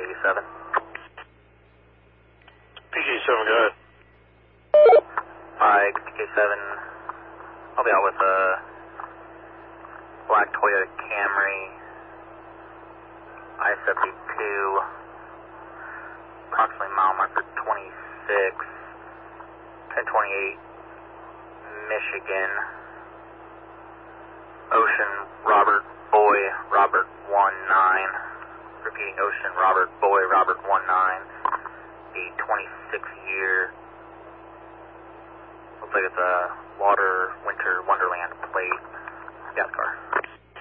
PK7. PK7, go ahead. Hi, PK7. I'll be out with a black Toyota Camry, I-72, approximately mile marker 26, 1028, Michigan, Ocean Robert Boy Robert 19, repeating Ocean Robert Boy Robert 19, the 26-year, looks like it's a Water Winter Wonderland plate, gas car.